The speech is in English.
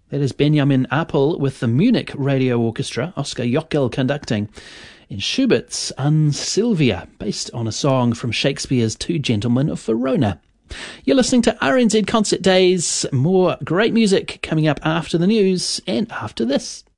That is Benjamin Apel with the Munich Radio Orchestra, Oskar Jockel conducting, in Schubert's An Sylvia, based on a song from Shakespeare's Two Gentlemen of Verona. You're listening to RNZ Concert Days. More great music coming up after the news and after this.